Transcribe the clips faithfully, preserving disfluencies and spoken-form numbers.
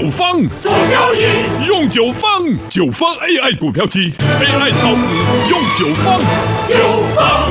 方， 促交易用九方，九方 A I 股票机 ，A I 炒股用九方， 九方。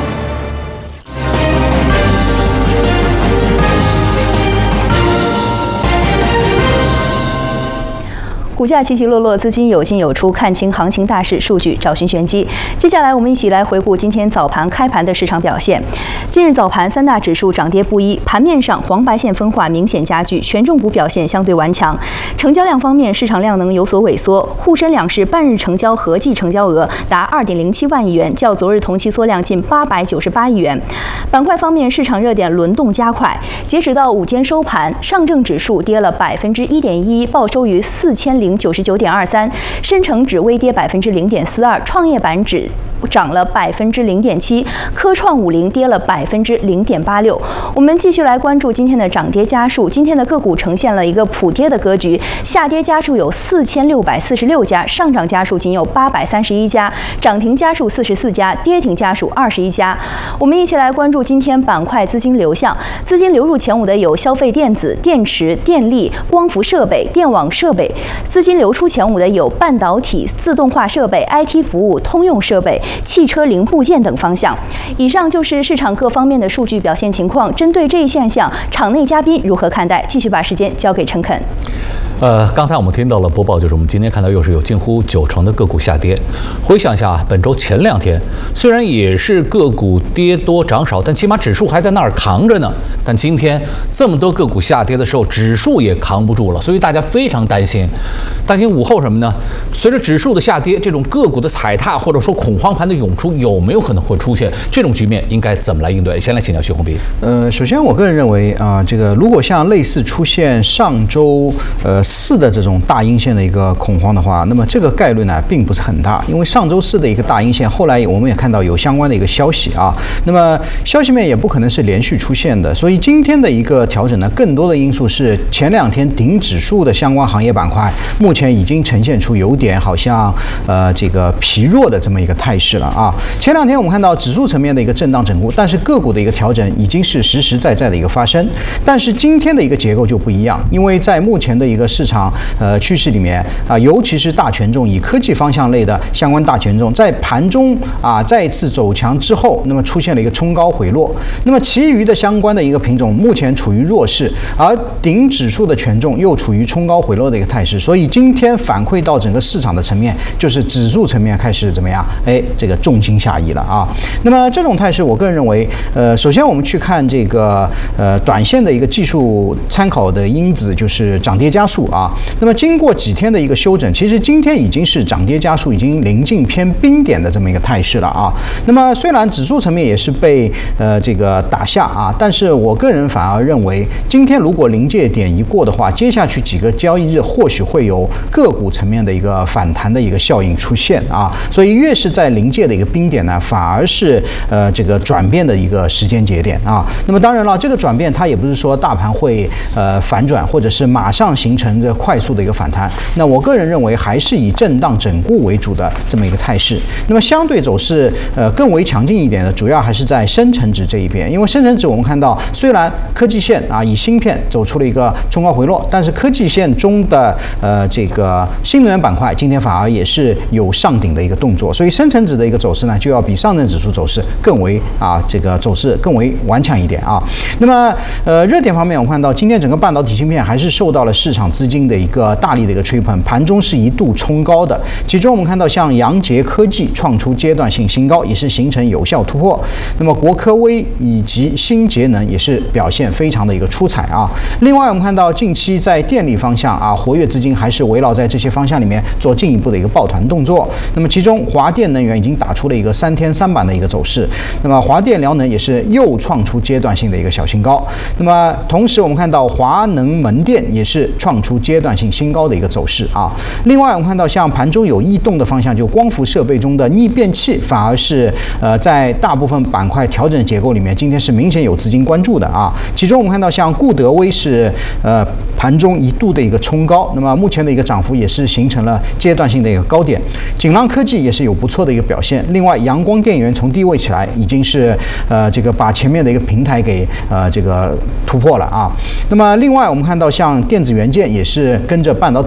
股价起起落落，资金有进有出，看清行情大势，数据找寻玄机。接下来我们一起来回顾今天早盘开盘的市场表现。今日早盘三大指数涨跌不一，盘面上黄白线分化明显加剧，权重股表现相对顽强。成交量方面，市场量能有所萎缩，沪深两市半日成交合计成交额达二点零七万亿元，较昨日同期缩量近八百九十八亿元。板块方面，市场热点轮动加快，截止到午间收盘，上证指数跌了百分之一点一，报收于四千零九十九点二三，深成指微跌百分之零点四二，创业板指涨了百分之零点七，科创五零跌了百分之零点八六。我们继续来关注今天的涨跌家数，今天的个股呈现了一个普跌的格局，下跌家数有四千六百四十六家，上涨家数仅有八百三十一家，涨停家数四十四家，跌停家数二十一家。我们一起来关注今天板块资金流向，资金流入前五的有消费电子、电池、电力、光伏设备、电网设备。资金流出前五的有半导体、自动化设备、I T 服务、通用设备、汽车零部件等方向。以上就是市场各方面的数据表现情况。针对这一现象，场内嘉宾如何看待？继续把时间交给陈肯。 呃，刚才我们听到了播报，就是我们今天看到又是有近乎九成的个股下跌。回想一下啊，本周前两天虽然也是个股跌多涨少，但起码指数还在那儿扛着呢。但今天这么多个股下跌的时候，指数也扛不住了，所以大家非常担心。担心午后什么呢？随着指数的下跌，这种个股的踩踏或者说恐慌盘的涌出，有没有可能会出现？这种局面应该怎么来应对？先来请教徐宏斌。 呃，首先我个人认为啊、呃，这个如果像类似出现上周呃四的这种大阴线的一个恐慌的话，那么这个概率呢并不是很大，因为上周四的一个大阴线，后来我们也看到有相关的一个消息啊，那么消息面也不可能是连续出现的，所以今天的一个调整呢，更多的因素是前两天顶指数的相关行业板块，目前已经呈现出有点好像呃这个疲弱的这么一个态势了啊。前两天我们看到指数层面的一个震荡整固，但是个股的一个调整已经是实实在在的一个发生。但是今天的一个结构就不一样，因为在目前的一个市场呃趋势里面啊，尤其是大权重以科技方向类的相关大权重，在盘中啊再一次走强之后，那么出现了一个冲高回落。那么其余的相关的一个品种目前处于弱势，而顶指数的权重又处于冲高回落的一个态势，所以今天反馈到整个市场的层面，就是指数层面开始怎么样？哎，这个重心下移了啊。那么这种态势，我个人认为，呃，首先我们去看这个呃短线的一个技术参考的因子，就是涨跌家数啊。那么经过几天的一个修整，其实今天已经是涨跌家数已经临近偏冰点的这么一个态势了啊。那么虽然指数层面也是被呃这个打下啊，但是我个人反而认为，今天如果临界点一过的话，接下去几个交易日或许会有个股层面的一个反弹的一个效应出现啊。所以越是在临界的一个冰点呢，反而是呃这个转变的一个时间节点啊。那么当然了，这个转变它也不是说大盘会呃反转，或者是马上形成这快速的一个反弹。那我个人认为还是以震荡整固为主的这么一个态势。那么相对走势呃更为强劲一点的，主要还是在深成指这一边，因为深成指我们看到，虽然科技线啊以芯片走出了一个冲高回落，但是科技线中的呃这个新能源板块今天反而也是有上顶的一个动作，所以深成指的一个走势呢，就要比上证指数走势更为啊这个走势更为顽强一点啊。那么呃热点方面，我们看到今天整个半导体芯片还是受到了市场资金的一个大力的一个吹捧，盘中是一度冲高的。其中我们看到像阳捷科技创出阶段性新高，也是形成有效突破。那么国科微以及新节能也是表现非常的一个出彩啊。另外我们看到近期在电力方向啊，活跃资金还是围绕在这些方向里面做进一步的一个抱团动作。那么其中华电能源已经打出了一个三天三板的一个走势，那么华电辽能也是又创出阶段性的一个小新高。那么同时我们看到华能门店也是创出阶段性新高的一个走势啊。另外我们看到像盘中有异动的方向，就光伏设备中的逆变器，反而是呃在大部分板块调整结构里面，今天是明显有资金关注的啊。其中我们看到像固德威是呃盘中一度的一个冲高，那么目前的一个涨幅也是形成了阶段性的一个高点。锦浪科技也是有不错的一个表现。另外阳光电源从低位起来，已经是呃这个把前面的一个平台给呃这个突破了啊。那么另外我们看到像电子元件也是跟着半导体